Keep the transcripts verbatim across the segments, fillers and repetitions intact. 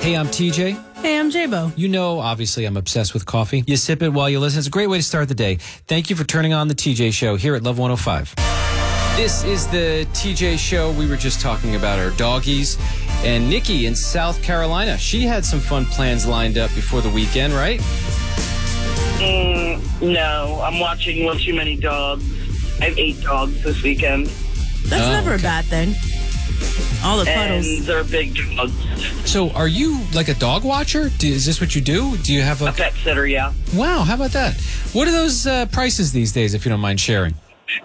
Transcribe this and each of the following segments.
Hey, I'm T J. Hey, I'm J-Bo. You know, obviously, I'm obsessed with coffee. You sip it while you listen. It's a great way to start the day. Thank you for turning on the T J Show here at Love one oh five. This is the T J Show. We were just talking about our doggies. And Nikki in South Carolina, she had some fun plans lined up before the weekend, right? Mm, no, I'm watching One Too Many Dogs. I have eight dogs this weekend. That's Oh, never okay. a bad thing. All the And cuddles. they're big dogs. So are you like a dog watcher? Do, is this what you do? Do you have A like... pet sitter, yeah. Wow, how about that? What are those uh, prices these days, if you don't mind sharing?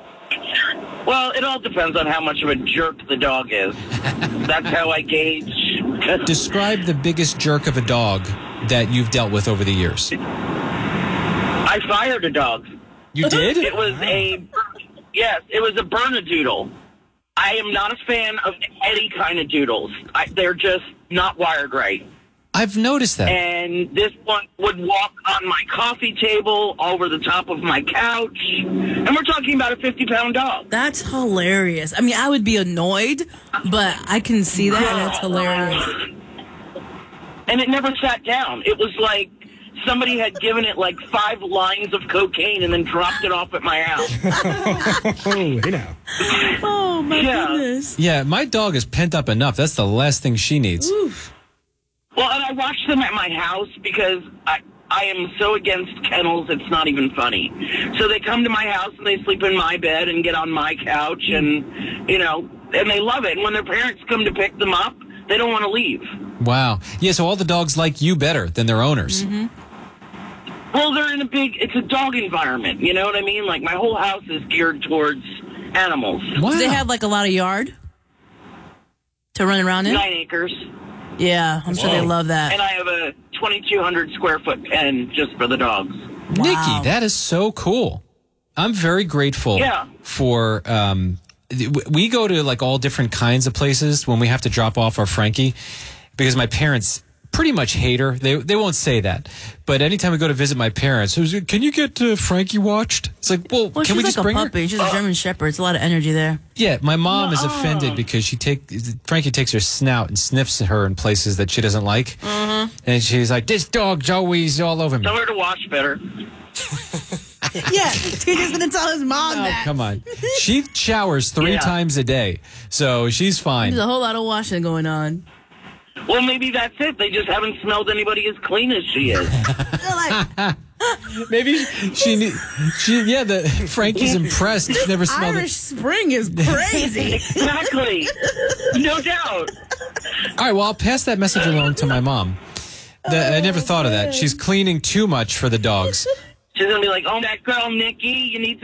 Well, it all depends on how much of a jerk the dog is. That's how I gauge. Describe the biggest jerk of a dog that you've dealt with over the years. I fired a dog. You did? It was a, yes, it was a Bernedoodle. I am not a fan of any kind of doodles. I, they're just not wired right. I've noticed that. And this one would walk on my coffee table, over the top of my couch. And we're talking about a fifty-pound dog. That's hilarious. I mean, I would be annoyed, but I can see that, and it's hilarious. And it never sat down. It was like somebody had given it like five lines of cocaine and then dropped it off at my house. Oh, you know. Oh, my Yeah. goodness. Yeah, my dog is pent up enough. That's the last thing she needs. Oof. Well, and I watch them at my house because I, I am so against kennels, it's not even funny. So they come to my house and they sleep in my bed and get on my couch and, you know, and they love it. And when their parents come to pick them up, they don't want to leave. Wow. Yeah, so all the dogs like you better than their owners. Mm-hmm. Well, they're in a big, it's a dog environment, you know what I mean? Like, my whole house is geared towards animals. Wow. Do they have, like, a lot of yard to run around in? Nine acres. Yeah, I'm sure they Whoa. love that. And I have a twenty-two hundred square foot pen just for the dogs. Wow. Nikki, that is so cool. I'm very grateful Yeah. for... Um, th- we go to like all different kinds of places when we have to drop off our Frankie because my parents pretty much hate her. They they won't say that. But anytime we go to visit my parents, who's, can you get uh, Frankie watched? It's like, well, Well, can she's we like just a bring her? puppy. She's a German Shepherd. It's a lot of energy there. Yeah, my mom is Oh. offended because she take Frankie takes her snout and sniffs her in places that she doesn't like, Mm-hmm. and she's like, "This dog's always all over me." Tell her to wash better. Yeah, he's going to tell his mom Oh, that. come on, she showers three Yeah. times a day, so she's fine. There's a whole lot of washing going on. Well, maybe that's it. They just haven't smelled anybody as clean as she is. They're like, Maybe she, ne- she, yeah, the Frankie's impressed. She never smelled Irish it. Spring is crazy. Exactly. No doubt. All right, well, I'll pass that message along to my mom. The, I never thought of that. She's cleaning too much for the dogs. She's going to be like, oh, that girl, Nikki, you need to